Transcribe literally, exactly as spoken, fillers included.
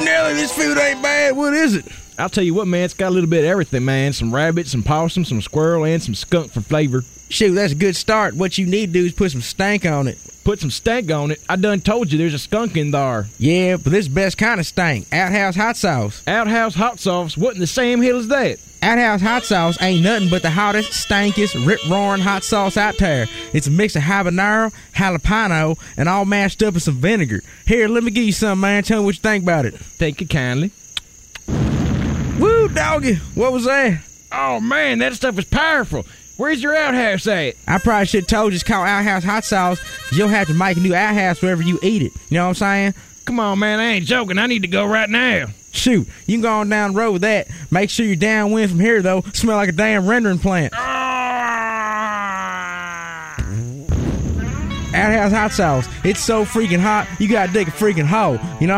Nelly, this food ain't bad. What is it? I'll tell you what, man, it's got a little bit of everything, man. Some rabbit, some possum, some squirrel, and some skunk for flavor. Shoot, that's a good start. What you need to do is put some stank on it. Put some stank on it? I done told you there's a skunk in there. Yeah, but this is the best kind of stank. Outhouse hot sauce. Outhouse hot sauce? What in the same hell is that? Outhouse hot sauce ain't nothing but the hottest, stankiest, rip-roaring hot sauce out there. It's a mix of habanero, jalapeno, and all mashed up in some vinegar. Here, let me give you some, man. Tell me what you think about it. Thank you kindly. Woo, doggy. What was that? Oh, man, that stuff is powerful. Where's your outhouse at? I probably should have told you it's called Outhouse hot sauce, because you'll have to make a new outhouse wherever you eat it. You know what I'm saying? Come on, man, I ain't joking. I need to go right now. Shoot, you can go on down the road with that. Make sure you're downwind from here, though. Smell like a damn rendering plant. Outhouse hot sauce. It's so freaking hot, you gotta dig a freaking hole. You know